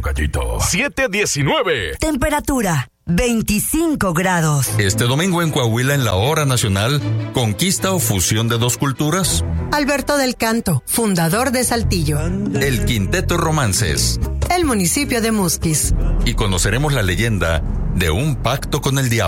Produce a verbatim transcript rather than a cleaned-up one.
tocallito. siete diecinueve. Temperatura veinticinco grados. Este domingo en Coahuila, en la hora nacional, ¿conquista o fusión de dos culturas? Alberto del Canto, fundador de Saltillo. El Quinteto Romances. El municipio de Musquis. Y conoceremos la leyenda de un pacto con el diablo.